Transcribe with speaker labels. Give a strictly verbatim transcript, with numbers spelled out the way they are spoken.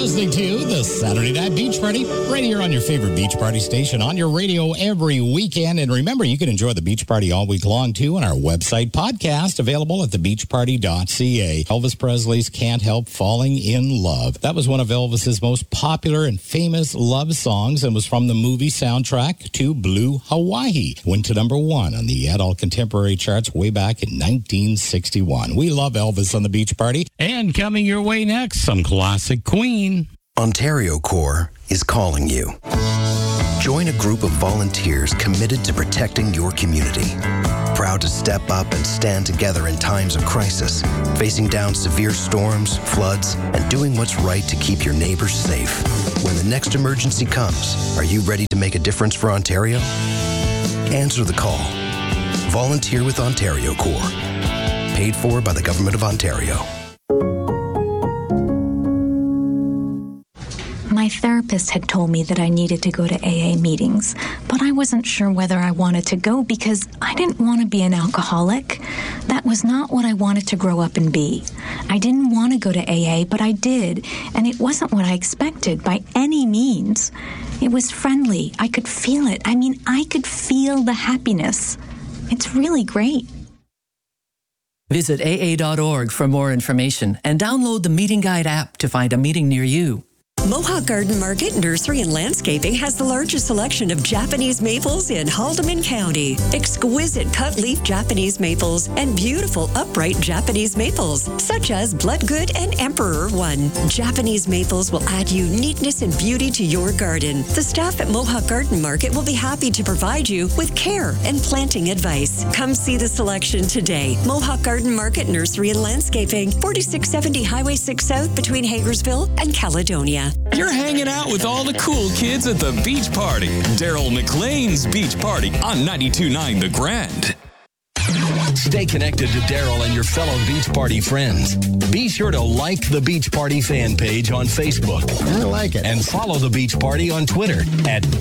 Speaker 1: listening to the Saturday Night Beach Party right here on your favorite beach party station on your radio every weekend. And remember, you can enjoy the beach party all week long, too, on our website podcast, available at the beach party dot c a. Elvis Presley's Can't Help Falling in Love. That was one of Elvis's most popular and famous love songs and was from the movie soundtrack to Blue Hawaii. Went to number one on the adult contemporary charts way back in nineteen sixty-one. We love Elvis on the beach party. And coming your way next, some classic Queen.
Speaker 2: Ontario Corps is calling you. Join a group of volunteers committed to protecting your community. Proud to step up and stand together in times of crisis, facing down severe storms, floods, and doing what's right to keep your neighbors safe. When the next emergency comes, are you ready to make a difference for Ontario? Answer the call. Volunteer with Ontario Corps. Paid for by the Government of Ontario.
Speaker 3: My therapist had told me that I needed to go to A A meetings, but I wasn't sure whether I wanted to go because I didn't want to be an alcoholic. That was not what I wanted to grow up and be. I didn't want to go to A A, but I did, and it wasn't what I expected by any means. It was friendly. I could feel it. I mean, I could feel the happiness. It's really great.
Speaker 4: Visit A A dot org for more information and download the Meeting Guide app to find a meeting near you.
Speaker 5: Mohawk Garden Market, Nursery and Landscaping has the largest selection of Japanese maples in Haldimand County. Exquisite cut-leaf Japanese maples and beautiful upright Japanese maples, such as Bloodgood and Emperor One. Japanese maples will add uniqueness and beauty to your garden. The staff at Mohawk Garden Market will be happy to provide you with care and planting advice. Come see the selection today. Mohawk Garden Market, Nursery and Landscaping, forty-six seventy Highway six South between Hagersville and Caledonia.
Speaker 6: You're hanging out with all the cool kids at the beach party. Daryl McLean's Beach Party on ninety-two point nine The Grand.
Speaker 7: Stay connected to Daryl and your fellow Beach Party friends. Be sure to like the Beach Party fan page on Facebook.
Speaker 8: I like it.
Speaker 7: And follow the Beach Party on Twitter at